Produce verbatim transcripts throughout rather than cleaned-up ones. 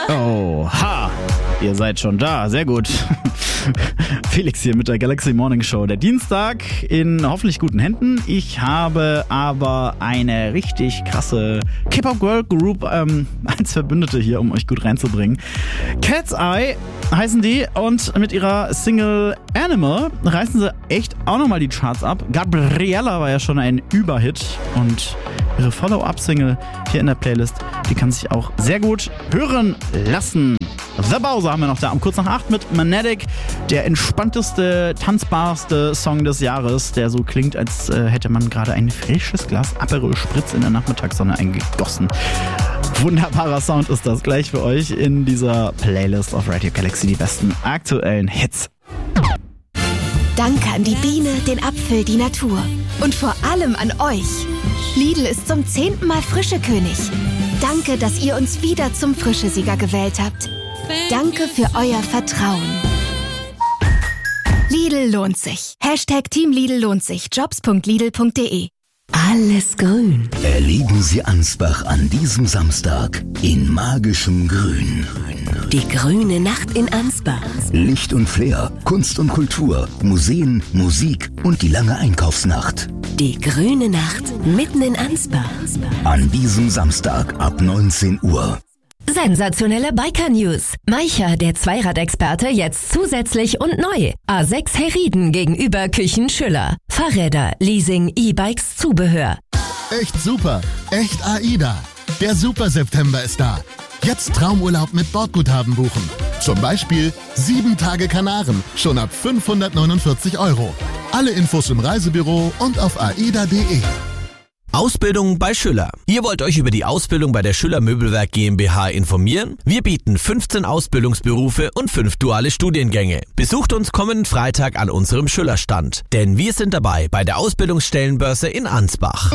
Oh, ha! Ihr seid schon da, sehr gut. Felix hier mit der Galaxy Morning Show. Der Dienstag in hoffentlich guten Händen. Ich habe aber eine richtig krasse K-Pop Girl Group ähm, als Verbündete hier, um euch gut reinzubringen. Cat's Eye heißen die und mit ihrer Single Animal reißen sie echt auch nochmal die Charts ab. Gabriella war ja schon ein Überhit und ihre Follow-up-Single hier in der Playlist, die kann sich auch sehr gut hören lassen. The Bowser haben wir noch da um kurz nach acht mit Magnetic, der entspannteste, tanzbarste Song des Jahres, der so klingt, als äh, hätte man gerade ein frisches Glas Aperol Spritz in der Nachmittagssonne eingegossen. Wunderbarer Sound ist das gleich für euch in dieser Playlist auf Radio Galaxy, die besten aktuellen Hits. Danke an die Biene, den Apfel, die Natur und vor allem an euch. Lidl ist zum zehnten Mal Frischekönig. Danke, dass ihr uns wieder zum Frischesieger gewählt habt. Danke für euer Vertrauen. Lidl lohnt sich. Hashtag Team Lidl lohnt sich. Jobs punkt lidl punkt de. Alles grün. Erleben Sie Ansbach an diesem Samstag in magischem Grün. Die grüne Nacht in Ansbach. Licht und Flair, Kunst und Kultur, Museen, Musik und die lange Einkaufsnacht. Die grüne Nacht mitten in Ansbach. An diesem Samstag ab neunzehn Uhr. Sensationelle Biker-News. Maicher, der Zweiradexperte, jetzt zusätzlich und neu. A sechs Herrieden gegenüber Küchen Schüller. Fahrräder, Leasing, E-Bikes, Zubehör. Echt super. Echt AIDA. Der Super September ist da. Jetzt Traumurlaub mit Bordguthaben buchen. Zum Beispiel sieben Tage Kanaren, schon ab fünfhundertneunundvierzig Euro. Alle Infos im Reisebüro und auf aida punkt de. Ausbildung bei Schüller. Ihr wollt euch über die Ausbildung bei der Schüller Möbelwerk GmbH informieren? Wir bieten fünfzehn Ausbildungsberufe und fünf duale Studiengänge. Besucht uns kommenden Freitag an unserem Schülerstand, denn wir sind dabei bei der Ausbildungsstellenbörse in Ansbach.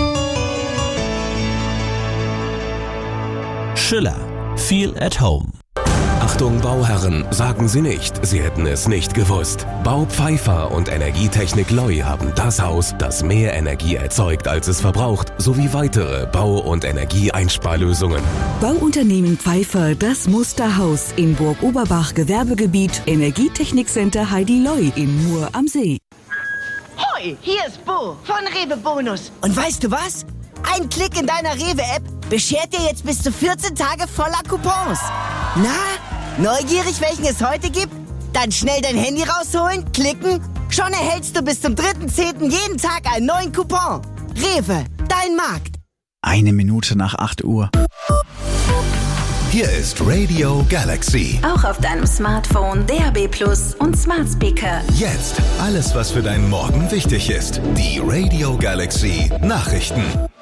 Schüller. Feel at home. Achtung Bauherren, sagen Sie nicht, Sie hätten es nicht gewusst. Bau Pfeiffer und Energietechnik Loi haben das Haus, das mehr Energie erzeugt, als es verbraucht, sowie weitere Bau- und Energieeinsparlösungen. Bauunternehmen Pfeiffer, das Musterhaus in Burg Oberbach, Gewerbegebiet, Energietechnikcenter Heidi Loi in Mur am See. Hoi, hier ist Bo von Rewe Bonus. Und weißt du was? Ein Klick in deiner Rewe-App beschert dir jetzt bis zu vierzehn Tage voller Coupons. Na, neugierig, welchen es heute gibt? Dann schnell dein Handy rausholen, klicken. Schon erhältst du bis zum dritten zehnten jeden Tag einen neuen Coupon. Rewe, dein Markt. Eine Minute nach acht Uhr. Hier ist Radio Galaxy. Auch auf deinem Smartphone, D A B Plus und Smart Speaker. Jetzt alles, was für deinen Morgen wichtig ist. Die Radio Galaxy Nachrichten.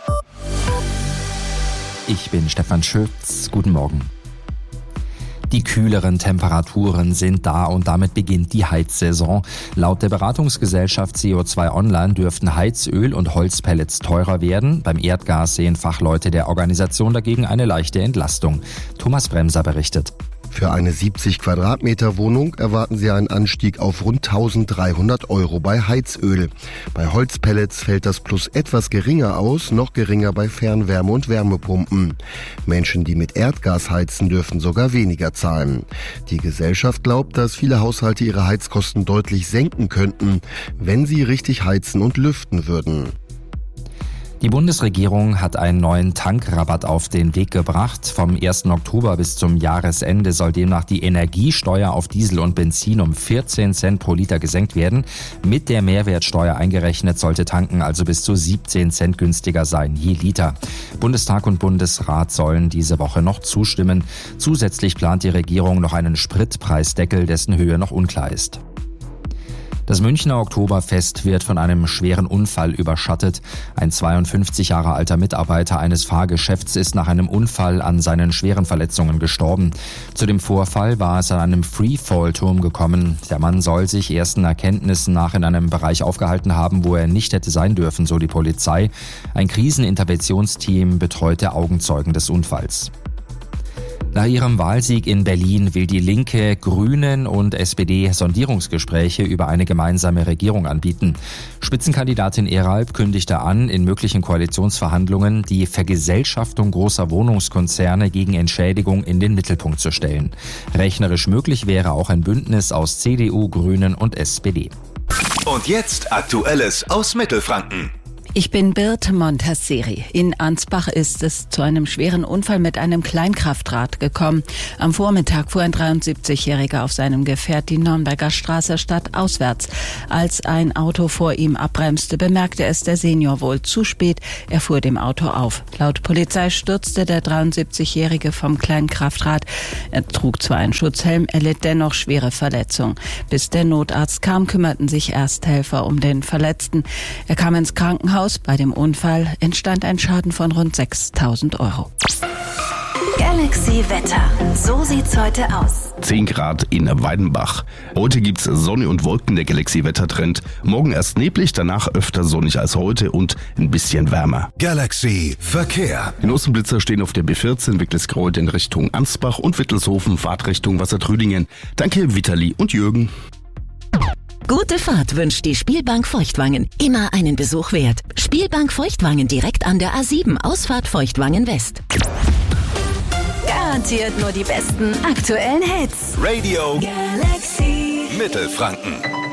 Ich bin Stefan Schütz. Guten Morgen. Die kühleren Temperaturen sind da und damit beginnt die Heizsaison. Laut der Beratungsgesellschaft C O zwei Online dürften Heizöl und Holzpellets teurer werden. Beim Erdgas sehen Fachleute der Organisation dagegen eine leichte Entlastung. Thomas Bremser berichtet. Für eine siebzig Quadratmeter Wohnung erwarten Sie einen Anstieg auf rund eintausenddreihundert Euro bei Heizöl. Bei Holzpellets fällt das Plus etwas geringer aus, noch geringer bei Fernwärme- und Wärmepumpen. Menschen, die mit Erdgas heizen, dürfen sogar weniger zahlen. Die Gesellschaft glaubt, dass viele Haushalte ihre Heizkosten deutlich senken könnten, wenn sie richtig heizen und lüften würden. Die Bundesregierung hat einen neuen Tankrabatt auf den Weg gebracht. Vom ersten Oktober bis zum Jahresende soll demnach die Energiesteuer auf Diesel und Benzin um vierzehn Cent pro Liter gesenkt werden. Mit der Mehrwertsteuer eingerechnet sollte tanken also bis zu siebzehn Cent günstiger sein je Liter. Bundestag und Bundesrat sollen diese Woche noch zustimmen. Zusätzlich plant die Regierung noch einen Spritpreisdeckel, dessen Höhe noch unklar ist. Das Münchner Oktoberfest wird von einem schweren Unfall überschattet. Ein zweiundfünfzig Jahre alter Mitarbeiter eines Fahrgeschäfts ist nach einem Unfall an seinen schweren Verletzungen gestorben. Zu dem Vorfall war es an einem Freefall-Turm gekommen. Der Mann soll sich ersten Erkenntnissen nach in einem Bereich aufgehalten haben, wo er nicht hätte sein dürfen, so die Polizei. Ein Kriseninterventionsteam betreute Augenzeugen des Unfalls. Nach ihrem Wahlsieg in Berlin will die Linke, Grünen und S P D Sondierungsgespräche über eine gemeinsame Regierung anbieten. Spitzenkandidatin Eralb kündigte an, in möglichen Koalitionsverhandlungen die Vergesellschaftung großer Wohnungskonzerne gegen Entschädigung in den Mittelpunkt zu stellen. Rechnerisch möglich wäre auch ein Bündnis aus C D U, Grünen und S P D. Und jetzt Aktuelles aus Mittelfranken. Ich bin Birte Montasseri. In Ansbach ist es zu einem schweren Unfall mit einem Kleinkraftrad gekommen. Am Vormittag fuhr ein dreiundsiebzigjähriger auf seinem Gefährt die Nürnberger Straße stadtauswärts. Als ein Auto vor ihm abbremste, bemerkte es der Senior wohl zu spät. Er fuhr dem Auto auf. Laut Polizei stürzte der dreiundsiebzigjährige vom Kleinkraftrad. Er trug zwar einen Schutzhelm, er litt dennoch schwere Verletzungen. Bis der Notarzt kam, kümmerten sich Ersthelfer um den Verletzten. Er kam ins Krankenhaus. Bei dem Unfall entstand ein Schaden von rund sechstausend Euro. Galaxy Wetter. So sieht's heute aus. zehn Grad in Weidenbach. Heute gibt's Sonne und Wolken, der Galaxy-Wettertrend. Morgen erst neblig, danach öfter sonnig als heute und ein bisschen wärmer. Galaxy Verkehr. Die Nussenblitzer stehen auf der B vierzehn, Wickelsgreuth in Richtung Ansbach und Wittelshofen, Fahrtrichtung Wassertrüdingen. Danke Vitali und Jürgen. Gute Fahrt wünscht die Spielbank Feuchtwangen. Immer einen Besuch wert. Spielbank Feuchtwangen direkt an der A sieben, Ausfahrt Feuchtwangen West. Garantiert nur die besten aktuellen Hits. Radio Galaxy Mittelfranken.